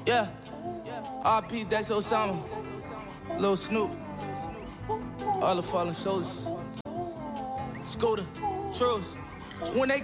Yeah. RP Dex Osama. Lil Snoop. All the fallen soldiers. Scooter. Truce. When they